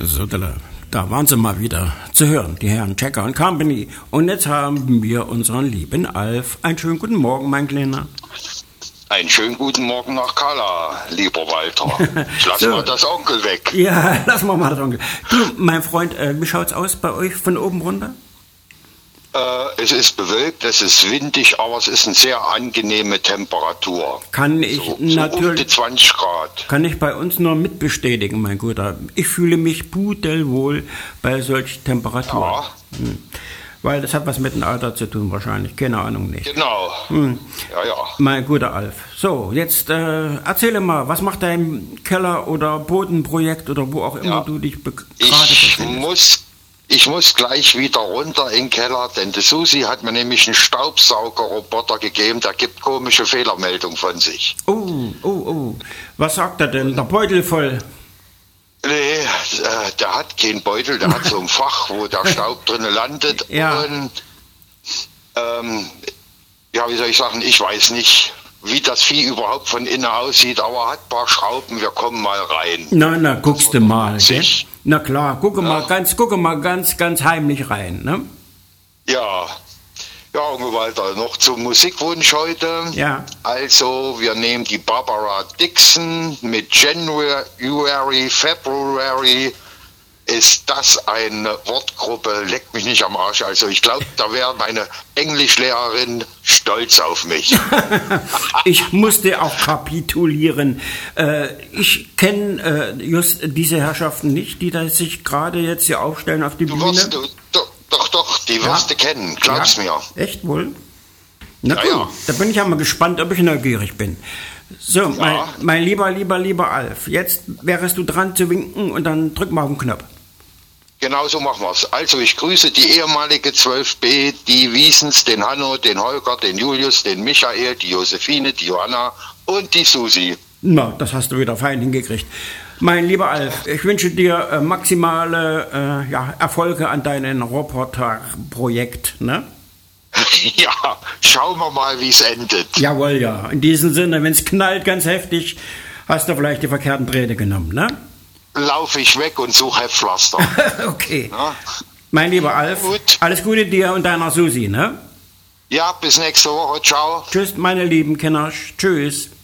So, da waren sie mal wieder zu hören, die Herren Checker und Company. Und jetzt haben wir unseren lieben Alf. Einen schönen guten Morgen, mein Kleiner. Einen schönen guten Morgen nach Kala, lieber Walter. Ich lasse mal das Onkel weg. Ja, lass mal das Onkel. Du, mein Freund, wie schaut's aus bei euch von oben runter? Es ist bewölkt, es ist windig, aber es ist eine sehr angenehme Temperatur. Kann ich so natürlich. Um die 20 Grad. Kann ich bei uns nur mitbestätigen, mein Guter. Ich fühle mich pudelwohl bei solchen Temperaturen. Ja. Weil das hat was mit dem Alter zu tun wahrscheinlich. Keine Ahnung nicht. Genau. Ja, ja. Mein guter Alf. So, jetzt erzähle mal, was macht dein Keller- oder Bodenprojekt oder wo auch immer du dich gerade befindest? Ich muss gleich wieder runter in den Keller, denn die Susi hat mir nämlich einen Staubsaugerroboter gegeben, der gibt komische Fehlermeldungen von sich. Oh. Was sagt er denn? Der Beutel voll? Nee, der hat keinen Beutel, der hat so ein Fach, wo der Staub drin landet. Ja. Und wie soll ich sagen, ich weiß nicht, wie das Vieh überhaupt von innen aussieht, aber hat ein paar Schrauben, wir kommen mal rein. Na, guckst du mal. Na klar, gucke mal ganz heimlich rein, ne? Ja, und weiter. Noch zum Musikwunsch heute. Ja. Also, wir nehmen die Barbara Dixon mit January, February. Ist das eine Wortgruppe? Leckt mich nicht am Arsch. Also, ich glaube, da wäre meine Englischlehrerin stolz auf mich. Ich musste auch kapitulieren. Ich kenne just diese Herrschaften nicht, die da sich gerade jetzt hier aufstellen auf die Bühne. Doch, die wirst du kennen, glaub's mir. Echt wohl? Na gut, da bin ich ja mal gespannt, ob ich neugierig bin. So, mein lieber Alf, jetzt wärst du dran zu winken und dann drück mal auf den Knopf. Genau so machen wir's. Also ich grüße die ehemalige 12b, die Wiesens, den Hanno, den Holger, den Julius, den Michael, die Josephine, die Johanna und die Susi. Na, das hast du wieder fein hingekriegt. Mein lieber Alf, ich wünsche dir maximale Erfolge an deinem Roboterprojekt, ne? Ja, schauen wir mal, wie es endet. Jawohl, ja. In diesem Sinne, wenn es knallt ganz heftig, hast du vielleicht die verkehrten Drähte genommen, ne? Laufe ich weg und suche Heftpflaster. Okay. Ja? Mein lieber Alf, Gut. Alles Gute dir und deiner Susi, ne? Ja, bis nächste Woche. Ciao. Tschüss, meine lieben Kinder. Tschüss.